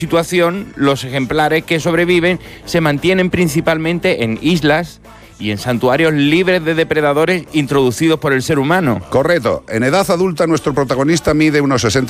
situación, los ejemplares que sobreviven se mantienen principalmente en islas y en santuarios libres de depredadores introducidos por el ser humano. Correcto. En edad adulta nuestro protagonista mide unos 60